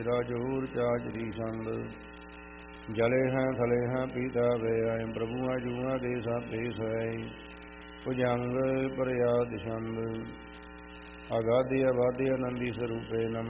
ਰਾਜੂਰ ਚਾਚਰੀ ਸੰਦ ਜਲੇ ਹੈ ਥਲੇ ਹੈ ਪੀਤਾ ਵੇ ਆਏ ਪ੍ਰਭੂਆ ਜੂਆ ਦੇ ਸਾਪੇ ਸੋਇ ਭੁਜੰਗ ਪ੍ਰਯਾਦ ਛੰਦ ਆਗਾਦੀ ਆਬਾਦੀ ਆਨੰਦੀ ਸਰੂਪੇ ਨਮ